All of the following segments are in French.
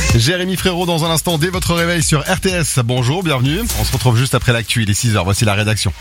Jérémy Frérot dans un instant dès votre réveil sur RTS. Bonjour, bienvenue. On se retrouve juste après l'actu, il est 6h, voici la rédaction.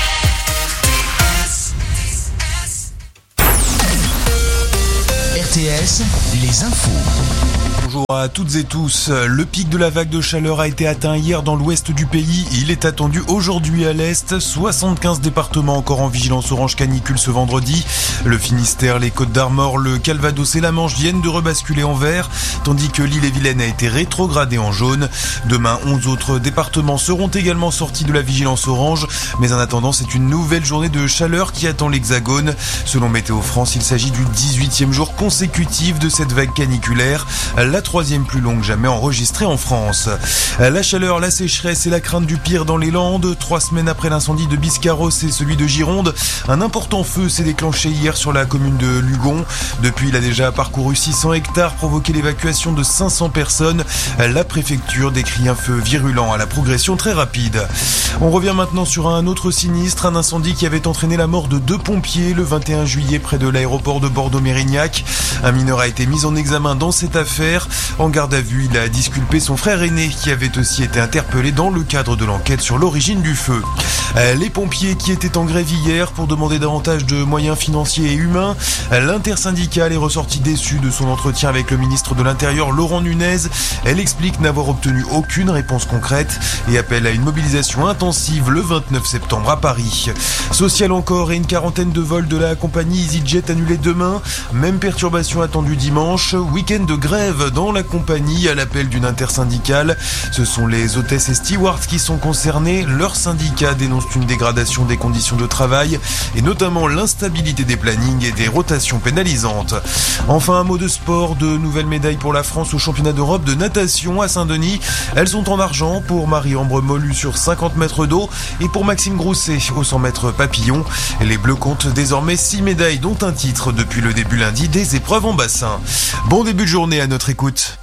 RTS, les infos. Bonjour à toutes et tous. Le pic de la vague de chaleur a été atteint hier dans l'ouest du pays. Il est attendu aujourd'hui à l'est. 75 départements encore en vigilance orange canicule ce vendredi. Le Finistère, les Côtes-d'Armor, le Calvados et la Manche viennent de rebasculer en vert, tandis que l'Ille-et-Vilaine a été rétrogradée en jaune. Demain, 11 autres départements seront également sortis de la vigilance orange. Mais en attendant, c'est une nouvelle journée de chaleur qui attend l'Hexagone. Selon Météo France, il s'agit du 18e jour consécutif de cette vague caniculaire. La troisième plus longue jamais enregistrée en France. La chaleur, la sécheresse et la crainte du pire dans les Landes. 3 semaines après l'incendie de Biscarrosse et celui de Gironde, un important feu s'est déclenché hier sur la commune de Lugon. Depuis, il a déjà parcouru 600 hectares, provoqué l'évacuation de 500 personnes. La préfecture décrit un feu virulent à la progression très rapide. On revient maintenant sur un autre sinistre, un incendie qui avait entraîné la mort de 2 pompiers le 21 juillet près de l'aéroport de Bordeaux-Mérignac. Un mineur a été mis en examen dans cette affaire. En garde à vue, il a disculpé son frère aîné qui avait aussi été interpellé dans le cadre de l'enquête sur l'origine du feu. Les pompiers qui étaient en grève hier pour demander davantage de moyens financiers et humains. L'intersyndicale est ressortie déçue de son entretien avec le ministre de l'Intérieur Laurent Nunez. Elle explique n'avoir obtenu aucune réponse concrète et appelle à une mobilisation intensive le 29 septembre à Paris. Social encore et une quarantaine de vols de la compagnie EasyJet annulés demain. Même perturbation attendue dimanche. Week-end de grève dans la compagnie à l'appel d'une intersyndicale. Ce sont les hôtesses et stewards qui sont concernés. Leur syndicat dénonce une dégradation des conditions de travail et notamment l'instabilité des plannings et des rotations pénalisantes. Enfin, un mot de sport, de nouvelles médailles pour la France au championnat d'Europe de natation à Saint-Denis. Elles sont en argent pour Marie-Ambre Molu sur 50 mètres d'eau et pour Maxime Grousset au 100 mètres papillon. Les Bleus comptent désormais 6 médailles dont un titre depuis le début lundi des épreuves en bassin. Bon début de journée à notre écoute.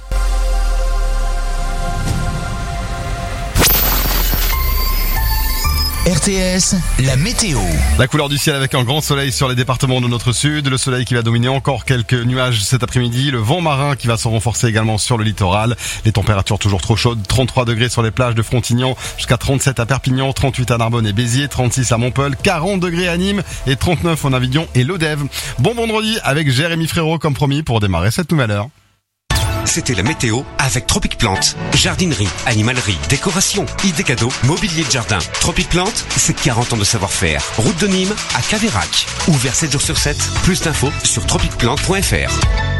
RTS, la météo. La couleur du ciel avec un grand soleil sur les départements de notre sud. Le soleil qui va dominer encore quelques nuages cet après-midi. Le vent marin qui va se renforcer également sur le littoral. Les températures toujours trop chaudes. 33 degrés sur les plages de Frontignan, jusqu'à 37 à Perpignan, 38 à Narbonne et Béziers, 36 à Montpellier, 40 degrés à Nîmes et 39 en Avignon et Lodève. Bon vendredi avec Jérémy Frérot comme promis pour démarrer cette nouvelle heure. C'était la météo avec Tropic Plante. Jardinerie, animalerie, décoration, idées cadeaux, mobilier de jardin. Tropic Plante, c'est 40 ans de savoir-faire. Route de Nîmes à Caveyrac. Ouvert 7 jours sur 7. Plus d'infos sur tropicplante.fr.